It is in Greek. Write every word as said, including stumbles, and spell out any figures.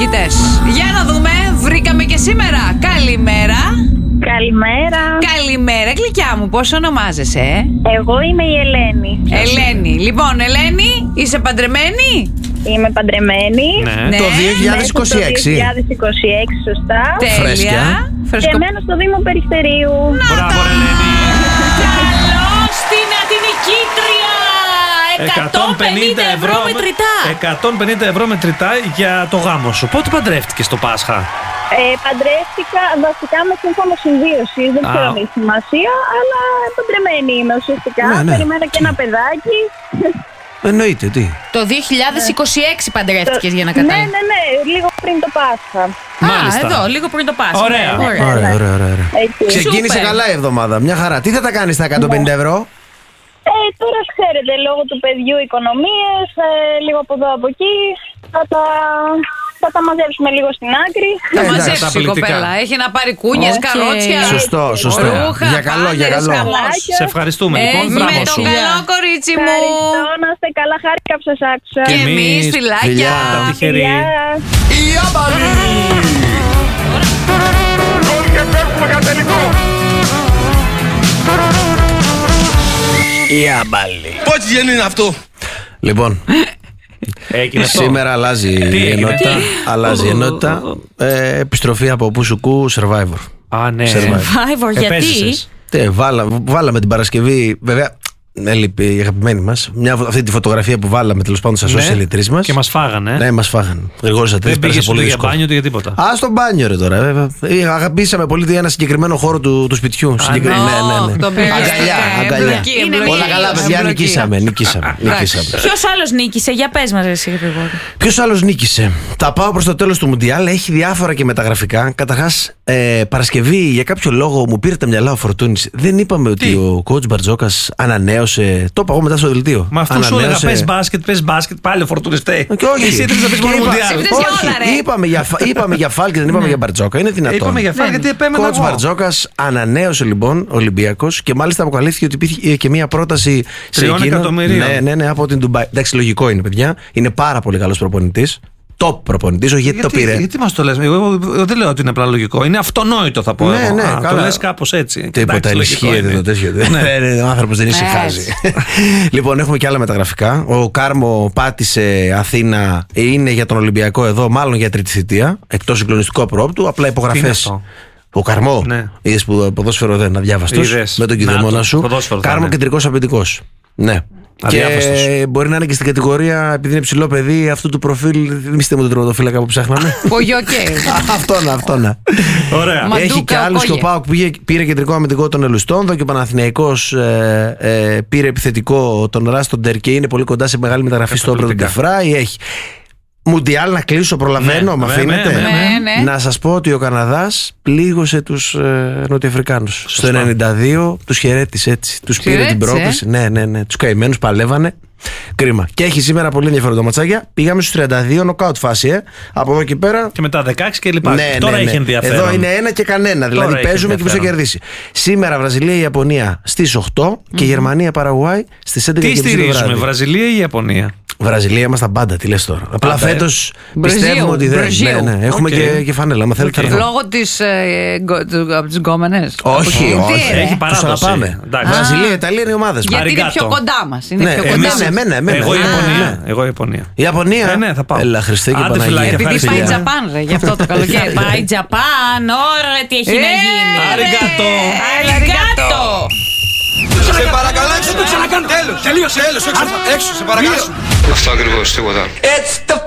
νικητές. Για να δούμε, βρήκαμε και σήμερα. Καλημέρα. Καλημέρα. Καλημέρα, γλυκιά μου, πώς ονομάζεσαι? ε? Εγώ είμαι η Ελένη. Ελένη. Λοιπόν, Ελένη, είσαι παντρεμένη? Είμαι παντρεμένη. Ναι. Ναι. Το δύο χιλιάδες είκοσι έξι. Το δύο χιλιάδες είκοσι έξι, σωστά. Τέλεια. Φρέσκια. Φρεσκο... Και μένω στο Δήμο Περιστερίου. Μπράβο, Ελένη. Καλώς την νικήτρια. εκατόν πενήντα ευρώ μετρητά. εκατόν πενήντα ευρώ μετρητά για το γάμο σου. Πότε παντρεύτηκες το Πάσχα? Ε, παντρεύτηκα βασικά με σύμφωνο συμβίωση. Δεν Α. ξέρω αν έχει σημασία, αλλά παντρεμένη είμαι ουσιαστικά. Ναι, ναι. Περιμένω και ένα παιδάκι. Εννοείται, τι. Το δύο χιλιάδες είκοσι έξι παντρεύτηκες, για να Ναι, καταλάβεις. ναι, ναι, λίγο πριν το Πάσχα. Μάλιστα. Α, εδώ, λίγο πριν το Πάσχα. Ωραία. Ναι, Ωραία, ωραία, ωραία, ωραία. Έτσι. Ξεκίνησε Σούπερ. καλά η εβδομάδα. Μια χαρά. Τι θα τα κάνεις στα εκατόν πενήντα ευρώ? Ε, τώρα ξέρετε, λόγω του παιδιού οικονομίες, ε, λίγο από εδώ από εκεί, θα τα, θα τα μαζέψουμε λίγο στην άκρη. Θα Ε, μαζέψει τα η πολιτικά. κοπέλα. Έχει να πάρει κούνιες, Όχι. καρότσια. Σωστό, σωστό. Ρούχα, Για καλό, για πάντες, καλό. χαμός. Σε ευχαριστούμε, λοιπόν. Έχει Μπράβο με το σου. καλό κορίτσι μου. Ευχαριστώ, να είστε καλά, χάρηκα που σας άκουσα. Και εμείς, εμείς, φιλάκια. φιλιά. Τα τυχερή. Γεια. Η άμπαλη! Η άμπαλη. Πόση γέννη είναι αυτό? Λοιπόν, Έγινε αυτό. σήμερα αλλάζει Τι η έγινε? ενότητα. Τι? Αλλάζει η ενότητα. Ε, επιστροφή από Πουσουκού Survivor. Α, ναι. Survivor. Survivor, γιατί? Επέζησες. Τι, βάλα, βάλαμε την Παρασκευή, βέβαια. Έλειπε η αγαπημένη μας. Αυτή τη φωτογραφία που βάλαμε τέλος πάντων στα Ναι. social τρεις μας. Και μας φάγανε. Ναι, μας φάγανε. Γρηγόρησα τρεις, Δεν πέρασε πήγες πολύ ούτε για δύσκολο. μπάνιο ούτε για τίποτα. Α, στο μπάνιο ρε τώρα, βέβαια. Ε, Αγαπήσαμε πολύ ένα συγκεκριμένο χώρο του, του σπιτιού. Συγκεκρι... ναι. Ναι, ναι, ναι. Το πήρες. Αγκαλιά, Ε, αγκαλιά. εμπλοκή, εμπλοκή. Όλα καλά, παιδιά, Εμπλοκή. νικήσαμε. Νικήσαμε. νικήσαμε. Ποιος άλλος νίκησε, για πες μας εσύ γρήγορα. Ποιο άλλο νίκησε? Τα πάω προς το τέλος του Μουντιάλ. Έχει διάφορα και μεταγραφικά. Καταρχάς, ε, Παρασκευή για κάποιο λόγο μου πήρε τα μυαλά ο Φορτούνης. Δεν είπαμε ότι Τι? ο coach Μπαρτζόκας ανανέωσε. Το είπα εγώ μετά στο δελτίο. Μα αυτό σου έλεγα, Ανανέωσε- πες μπάσκετ, πες μπάσκετ, πάλι ο Φορτούνης φταίει. Και όχι. Εσύ ήθελες να πεις μόνο Και είπα- Μουντιάλ. Ήθελες για Όχι, όλα, ρε. είπαμε για, φα- είπαμε για Φάλ και δεν είπαμε για Μπαρτζόκα. Είναι δυνατόν. Είπαμε για φάλ γιατί επέμενα Κότς εγώ. Μπαρτζόκας ανανέωσε λοιπόν ο Ολυμπιακός και μάλιστα αποκαλύφθηκε ότι υπήρχε και μία πρόταση σε Τριών εκείνο. εκατομμυρίων. Ναι, ναι, ναι, από την Ντουμπάι. Εντάξει, λογικό είναι, παιδιά. Είναι πάρα πολύ καλός προπονητής. Top προπονητής, όχι γιατί, το πήρε. Γιατί μας το λες, εγώ, εγώ, εγώ δεν λέω ότι είναι απλά λογικό. Είναι αυτονόητο, θα πω. Ναι, εγώ. ναι, Α, καλά. το λες κάπως έτσι. Τίποτα, Εντάξει, λογικό ενισχύεται είναι. το τέτοιο. Ναι. Ναι, ο άνθρωπος δεν ησυχάζει. Λοιπόν, έχουμε και άλλα μεταγραφικά. Ο Κάρμο πάτησε Αθήνα, είναι για τον Ολυμπιακό εδώ, μάλλον για τρίτη θητεία. Εκτός συγκλονιστικού προόπτου, απλά Τι είναι υπογραφές. αυτό? Ο Καρμό. Ναι. Είδες που ποδόσφαιρο δεν, αδιάβαστος. Είδες. Με τον Να κηδεμόνα το, σου. ποδόσφαιρο θα Κάρμο είναι. κεντρικός αμυντικός. Ναι. Αδιάβαστος. Και μπορεί να είναι και στην κατηγορία, επειδή είναι ψηλό παιδί, αυτού του προφίλ. Θυμίστε μου τον τερματοφύλακα που ψάχναμε. Πογιοκέ. Αυτό να, αυτό να. Ωραία. Μα- Έχει Μαντούκα, και άλλου. Και ο Κόγε. Πάοκ πήγε- πήρε κεντρικό αμυντικό τον Ελουστόνδο και ο Παναθηναϊκός ε, ε, πήρε επιθετικό τον Ράστοντερ και είναι πολύ κοντά σε μεγάλη μεταγραφή στο όπλο του Καταπληκτικά. Ντεφράι. Έχει. Μουντιάλ να κλείσω, προλαβαίνω, Ναι, με ναι, αφήνετε. ναι, ναι, ναι. Ναι. Να σας πω ότι ο Καναδάς πλήγωσε τους ε, Νοτιοαφρικάνους. Στο Σωστά. ενενήντα δύο τους χαιρέτησε έτσι. Τους πήρε την Χαιρέτησε, πρόκληση. Ναι, ναι, ναι. Τους καημένους παλεύανε. Κρίμα. Και έχει σήμερα πολύ ενδιαφέροντα ματσάκια. Πήγαμε στους τριάντα δύο νοκάουτ φάση. Ε. Από εδώ και πέρα. Και μετά δεκαέξι και λοιπά. Ναι, Τώρα ναι, ναι. έχει ενδιαφέρον. Εδώ είναι ένα και κανένα. Δηλαδή Τώρα έχει παίζουμε και ποιος θα ενδιαφέρον. κερδίσει. Σήμερα Βραζιλία-Ιαπωνία στις οκτώ και Γερμανία-Παραγουάι στις έντεκα Τι και μισή το στηρίζουμε, βράδυ. Βραζιλία ή Ιαπωνία? Βραζιλία είμαστε τα πάντα, τι λες τώρα. Απλά Πάντα, ε. φέτος Μπραζίλ, πιστεύουμε ότι δεν. Μπραζίλ. Ναι, ναι. Έχουμε Οκ. και, και φανέλα. Μα θέλετε Οκ. θα έρθω. Λόγω της, ε, γκο- του- από τις γκόμενες. Όχι, Από- όχι. Τι, ρε? Έχει Τους παράδοση. αγαπάμε. Εντάξει. Βραζιλία, Ιταλία είναι οι ομάδες. Γιατί είναι Αριγκάτο. πιο κοντά μας. Είναι Ναι, πιο κοντά εμένα, μας. εμένα, εμένα. Εγώ Α, Ιαπωνία. ναι. Εγώ Ιαπωνία. Η Ιαπωνία. Ε, ναι, θα πάω. Έλα, Χριστέ και Άντε, Παναγία. φιλάκια, Επειδή ευχαριστώ. πάει Φιλιά. Τζαπάν, ρε, γι' αυτό το καλοκαίρι. Πάει Τζαπάν, ωραία, τι έχει να γίνει. Αριγκάτο. Αριγκάτο. Σε παρακαλώ, έξω το ξανακάνω. Τέλος, τελείωσε, τέλος, έξω, έξω, σε παρακαλώ. Αυτό ακριβώς, τίποτα.